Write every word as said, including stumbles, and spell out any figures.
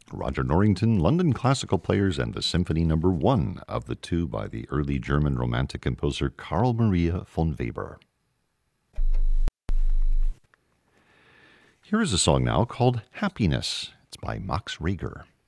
Roger Norrington, London Classical Players, and the Symphony Number One of the two by the early German Romantic composer Carl Maria von Weber. Here is a song now called Happiness. It's by Max Reger.